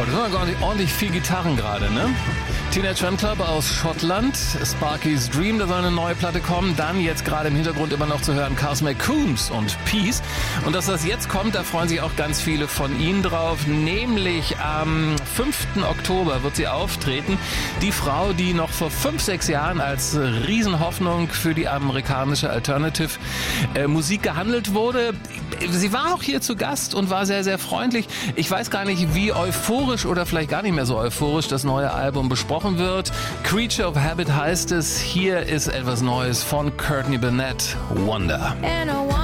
Das sind ordentlich viel Gitarren gerade, ne? Teenage Fanclub aus Schottland, Sparky's Dream, da soll eine neue Platte kommen. Dann jetzt gerade im Hintergrund immer noch zu hören Cars McCombs und Peace. Und dass das jetzt kommt, da freuen sich auch ganz viele von Ihnen drauf. Nämlich am 5. Oktober wird sie auftreten. Die Frau, die noch vor 5-6 Jahren als Riesenhoffnung für die amerikanische Alternative Musik gehandelt wurde. Sie war auch hier zu Gast und war sehr, sehr freundlich. Ich weiß gar nicht, wie euphorisch oder vielleicht gar nicht mehr so euphorisch das neue Album besprochen wird. Creature of Habit heißt es. Hier ist etwas Neues von Courtney Barnett, Wonder.